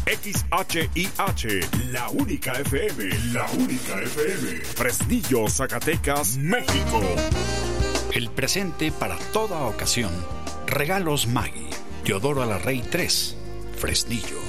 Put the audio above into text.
XHIH, la única FM, la única FM. Fresnillo, Zacatecas, México. El presente para toda ocasión. Regalos Maggi. Teodoro Alarrey 3, Fresnillo.